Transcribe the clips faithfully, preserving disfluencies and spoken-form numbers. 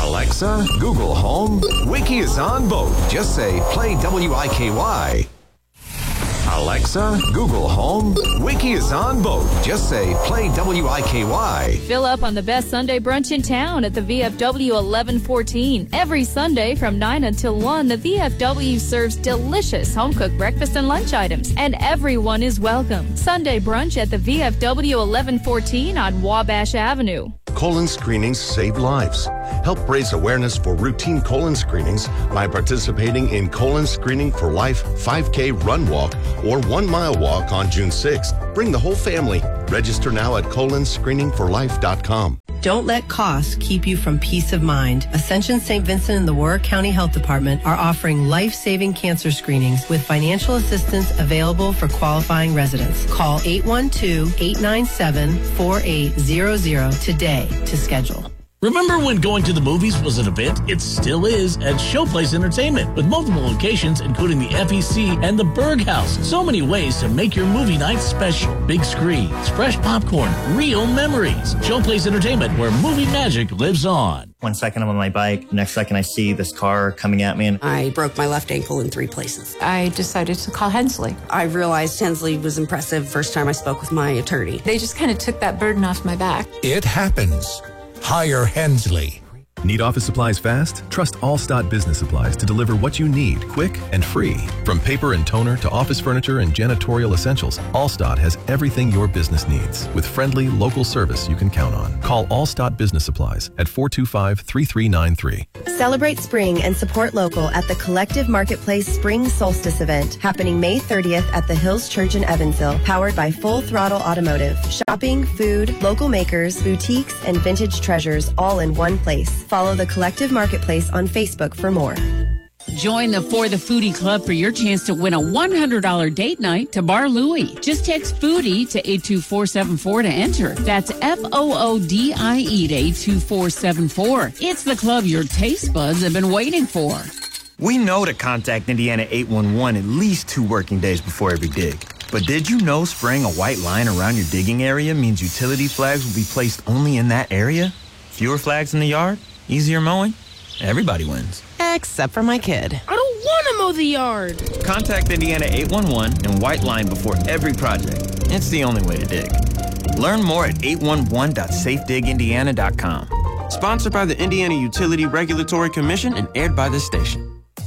Alexa, Google Home, Wiki is on both. Just say, play W I K Y. Alexa, Google Home, Wiki is on both. Just say, play W I K Y. Fill up on the best Sunday brunch in town at the V F W eleven fourteen. Every Sunday from nine until one, the V F W serves delicious home-cooked breakfast and lunch items, and everyone is welcome. Sunday brunch at the V F W eleven fourteen on Wabash Avenue. Colon screenings save lives. Help raise awareness for routine colon screenings by participating in Colon Screening for Life five K Run Walk or one mile walk on June sixth. Bring the whole family. Register now at colon screening for life dot com. Don't let costs keep you from peace of mind. Ascension Saint Vincent and the Warwick County Health Department are offering life-saving cancer screenings with financial assistance available for qualifying residents. Call eight one two, eight nine seven, four eight zero zero today to schedule. Remember when going to the movies was an event? It still is at Showplace Entertainment, with multiple locations including the F E C and the Berg House. So many ways to make your movie night special. Big screens, fresh popcorn, real memories. Showplace Entertainment, where movie magic lives on. One second I'm on my bike, next second I see this car coming at me. And I broke my left ankle in three places. I decided to call Hensley. I realized Hensley was impressive first time I spoke with my attorney. They just kind of took that burden off my back. It happens. Hire Hensley. Need office supplies fast? Trust Allstott Business Supplies to deliver what you need, quick and free. From paper and toner to office furniture and janitorial essentials, Allstott has everything your business needs with friendly, local service you can count on. Call Allstott Business Supplies at four two five, three three nine three. Celebrate spring and support local at the Collective Marketplace Spring Solstice event happening May thirtieth at the Hills Church in Evansville, powered by Full Throttle Automotive. Shopping, food, local makers, boutiques, and vintage treasures all in one place. Follow the Collective Marketplace on Facebook for more. Join the For the Foodie Club for your chance to win a one hundred dollars date night to Bar Louie. Just text Foodie to eight two four seven four to enter. That's F O O D I E to eight two four seven four. It's the club your taste buds have been waiting for. We know to contact Indiana eight one one at least two working days before every dig. But did you know spraying a white line around your digging area means utility flags will be placed only in that area? Fewer flags in the yard? Easier mowing? Everybody wins. Except for my kid. I don't want to mow the yard. Contact Indiana eight one one and white line before every project. It's the only way to dig. Learn more at eight one one dot safe dig indiana dot com. Sponsored by the Indiana Utility Regulatory Commission and aired by this station.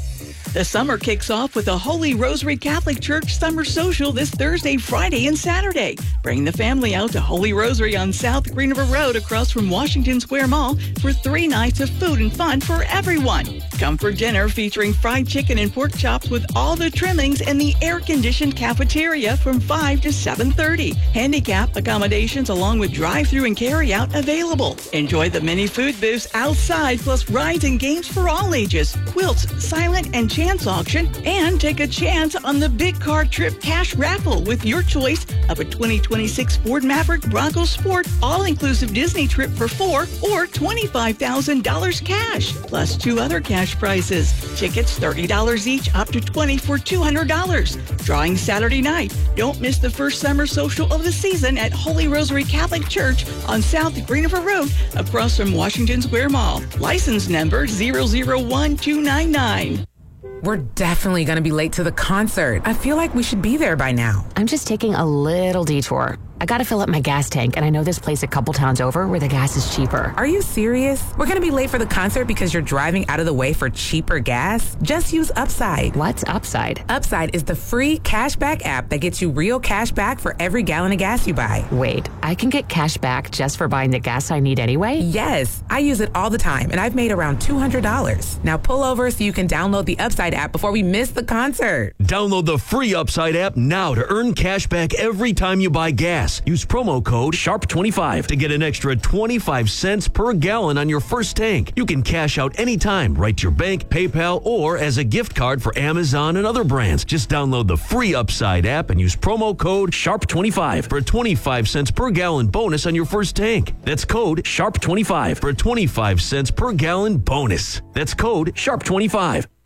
The summer kicks off with the Holy Rosary Catholic Church Summer Social this Thursday, Friday, and Saturday. Bring the family out to Holy Rosary on South Green River Road across from Washington Square Mall for three nights of food and fun for everyone. Come for dinner featuring fried chicken and pork chops with all the trimmings and the air-conditioned cafeteria from five to seven thirty. Handicap accommodations along with drive-through and carry-out available. Enjoy the many food booths outside plus rides and games for all ages, quilts, silent and chance auction, and take a chance on the Big Car Trip Cash Raffle with your choice of a twenty twenty-six Ford Maverick Bronco Sport all-inclusive Disney trip for four or twenty-five thousand dollars cash, plus two other cash prizes. Tickets thirty dollars each, up to twenty dollars for two hundred dollars. Drawing Saturday night. Don't miss the first summer social of the season at Holy Rosary Catholic Church on South Green River Road across from Washington Square Mall. License number zero zero one two nine nine. We're definitely going to be late to the concert. I feel like we should be there by now. I'm just taking a little detour. I gotta fill up my gas tank, and I know this place a couple towns over where the gas is cheaper. Are you serious? We're gonna be late for the concert because you're driving out of the way for cheaper gas? Just use Upside. What's Upside? Upside is the free cashback app that gets you real cash back for every gallon of gas you buy. Wait, I can get cash back just for buying the gas I need anyway? Yes, I use it all the time, and I've made around two hundred dollars. Now pull over so you can download the Upside app before we miss the concert. Download the free Upside app now to earn cash back every time you buy gas. Use promo code sharp twenty-five to get an extra twenty-five cents per gallon on your first tank. You can cash out anytime, right to your bank, PayPal, or as a gift card for Amazon and other brands. Just download the free Upside app and use promo code sharp twenty-five for a twenty-five cents per gallon bonus on your first tank. That's code sharp twenty-five for a twenty-five cents per gallon bonus. That's code sharp twenty-five.